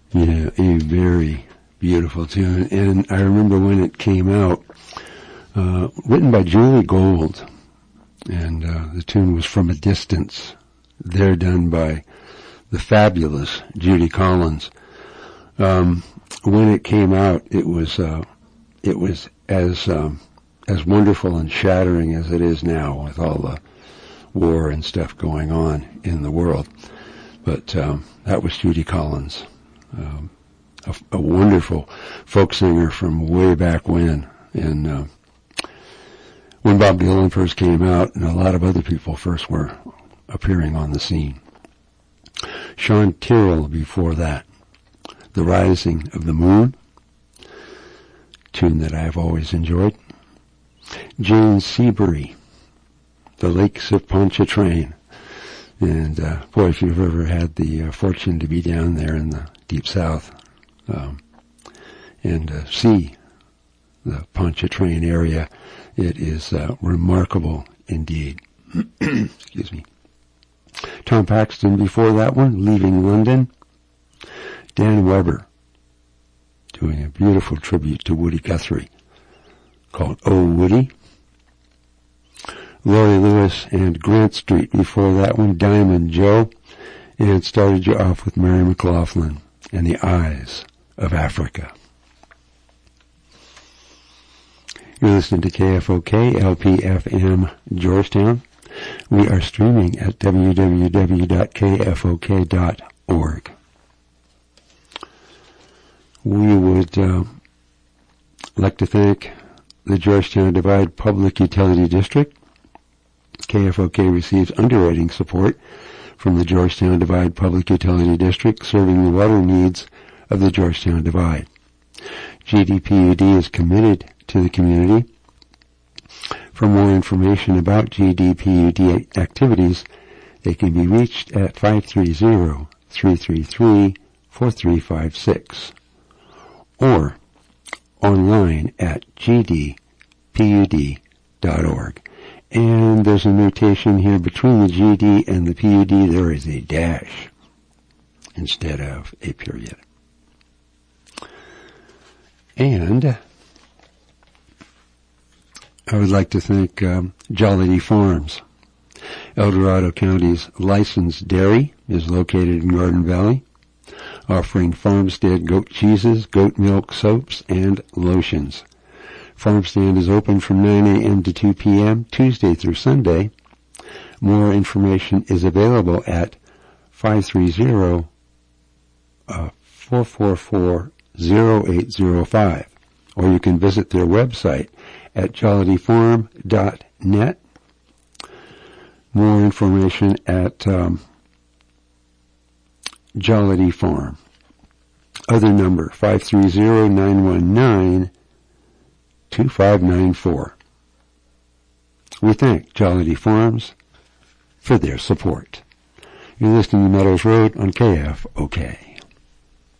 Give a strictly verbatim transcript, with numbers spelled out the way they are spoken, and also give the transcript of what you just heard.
Yeah, a very beautiful tune. And I remember when it came out, uh, written by Julie Gold, and uh, the tune was From a Distance. They're done by the fabulous Judy Collins. Um, when it came out, it was uh, it was as um, as wonderful and shattering as it is now, with all the war and stuff going on in the world. But um, that was Judy Collins, um, a, a wonderful folk singer from way back when, and uh, when Bob Dylan first came out, and a lot of other people first were appearing on the scene. Sean Tyrrell before that, The Rising of the Moon, tune that I've always enjoyed. Jane Seabury, The Lakes of Pontchartrain. And, uh, boy, if you've ever had the uh, fortune to be down there in the deep south, um, and uh, see the Pontchartrain area, it is uh, remarkable indeed. Excuse me. Tom Paxton before that one, Leaving London. Dan Weber, doing a beautiful tribute to Woody Guthrie, called Oh Woody. Laurie Lewis and Grant Street before that one, Diamond Joe, and started you off with Mary McLaughlin and The Eyes of Africa. You're listening to K F O K, L P F M, Georgetown. We are streaming at w w w dot k f o k dot org. We would uh, like to thank the Georgetown Divide Public Utility District. K F O K receives underwriting support from the Georgetown Divide Public Utility District, serving the water needs of the Georgetown Divide. G D P U D is committed to the community. For more information about G D P U D activities, they can be reached at five three zero, three three three, four three five six or online at g d p u d dot org. And there's a notation here between the G D and the P U D. There is a dash instead of a period. And I would like to thank um, Jollity Farms. El Dorado County's licensed dairy is located in Garden Valley, offering farmstead goat cheeses, goat milk soaps, and lotions. Farmstand is open from nine a.m. to two p.m. Tuesday through Sunday. More information is available at five three zero, four four four, zero eight zero five, or you can visit their website at jollity farm dot net. More information at um, Jollity Farm. Other number, five three zero, nine one nine, two five nine four. We thank Jollity Farms for their support. You're listening to Meadows Road on K F O K.